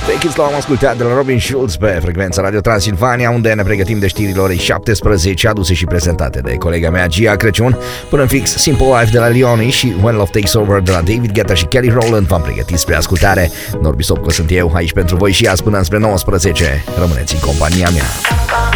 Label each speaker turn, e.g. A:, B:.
A: Take It Slow am ascultat de la Robin Schulz pe frecvența Radio Transilvania, unde ne pregătim de știrile orei 17, aduse și prezentate de colega mea Gia Crăciun. Până în fix, Simple Life de la Leoni și When Love Takes Over de la David Guetta și Kelly Rowland v-am pregătit spre ascultare. Norbi Sopco sunt eu, aici pentru voi și azi până spre 19. Rămâneți în compania mea.